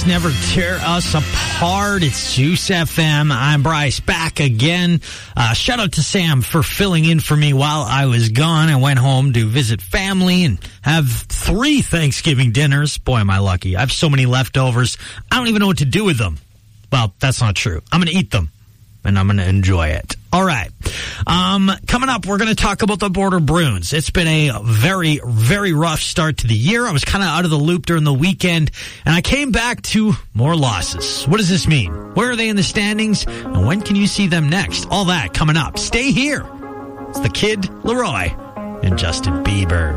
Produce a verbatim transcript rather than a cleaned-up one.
never tear us apart. It's Juice F M. I'm Bryce, back again. Uh, shout out to Sam for filling in for me while I was gone. I went home to visit family and have three Thanksgiving dinners. Boy, am I lucky. I have so many leftovers. I don't even know what to do with them. Well, that's not true. I'm going to eat them, and I'm going to enjoy it. All right. Um, coming up, we're going to talk about the Border Bruins. It's been a very, very rough start to the year. I was kind of out of the loop during the weekend, and I came back to more losses. What does this mean? Where are they in the standings, and when can you see them next? All that coming up. Stay here. It's the Kid Laroi and Justin Bieber.